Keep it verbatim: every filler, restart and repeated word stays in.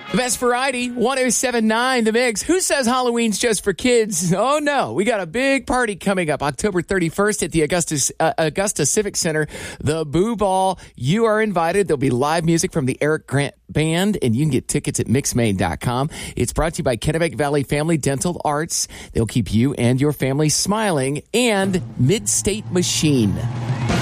The best variety, one oh seven point nine The Mix. Who says Halloween's just for kids? Oh, no. We got a big party coming up October thirty-first at the Augusta, uh, Augusta Civic Center, the Boo Ball. You are invited. There'll be live music from the Eric Grant Band, and you can get tickets at mix maine dot com. It's brought to you by Kennebec Valley Family Dental Arts. They'll keep you and your family smiling, and Mid-State Machine.